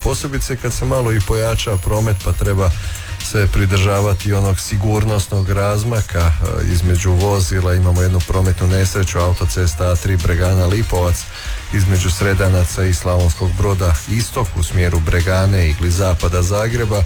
posebice kad se malo i pojača promet pa treba se pridržavati onog sigurnosnog razmaka između vozila. Imamo jednu prometnu nesreću, autocesta A3 Bregana Lipovac između Sredanaca i Slavonskog Broda istok u smjeru Bregane ili zapada Zagreba,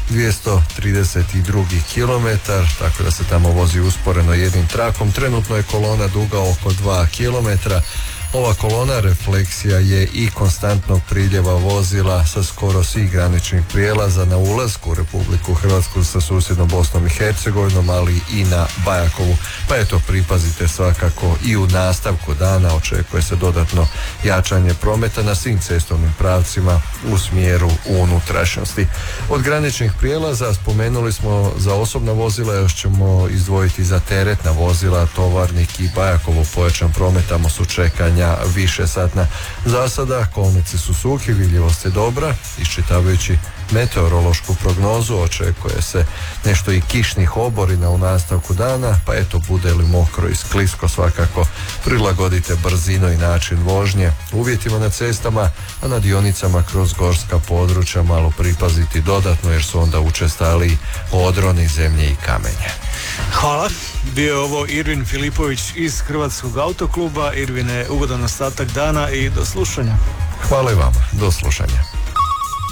232 km, tako da se tamo vozi usporeno jednim trakom. Trenutno je kolona duga oko 2 km. Ova kolona refleksija je i konstantnog priljeva vozila sa skoro svih graničnih prijelaza na ulasku u Republiku Hrvatsku sa susjednom Bosnom i Hercegovinom, ali i na Bajakovu. Pa eto, pripazite svakako i u nastavku dana očekuje se dodatno jačanje prometa na svim cestovnim pravcima u smjeru unutrašnjosti. Od graničnih prijelaza spomenuli smo za osobna vozila, još ćemo izdvojiti za teretna vozila, Tovarnik i Bajakovo pojačan promet, tamo su čekanja više satna. Za sada kolnici su suhi, vidljivost je dobra. Iščitavajući meteorološku prognozu očekuje se nešto i kišnih oborina u nastavku dana, pa eto, bude li mokro i sklisko svakako prilagodite brzinu i način vožnje uvjetima na cestama, a na dionicama kroz gorska područja malo pripaziti dodatno jer su onda učestali odroni, zemlje i kamenje. Hvala. Bio je ovo Irvin Filipović iz Hrvatskog autokluba. Irvine, ugodan ostatak dana i do slušanja. Hvala i vama. Do slušanja.